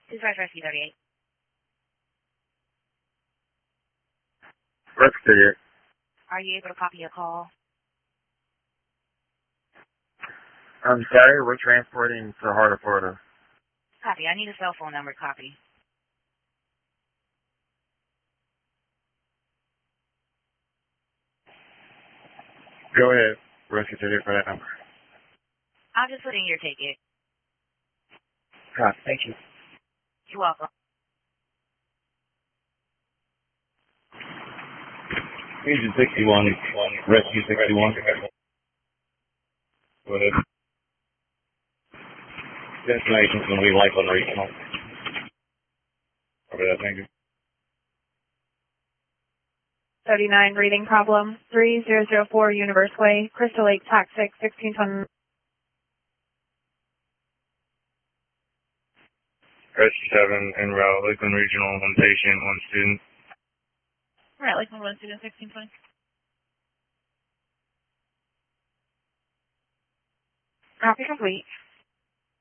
Dispatch Rescue 38. Rescue. Are you able to copy a call? I'm sorry, we're transporting to Heart of Florida. Copy. I need a cell phone number. Copy. Go ahead. Rescue 38 for that number. I'll just put in your ticket. Thank you. You're welcome. Agent 61, Rescue 61. Go ahead. Destination's going to be Lakeland Regional. Over there, thank you. 39, reading problem, 3004 Universe Way, Crystal Lake, Toxic, 1620. Rescue 7, en route, Lakeland Regional, 1 patient, 1 student. All right, Lakeland 1 student 1620. Copy complete.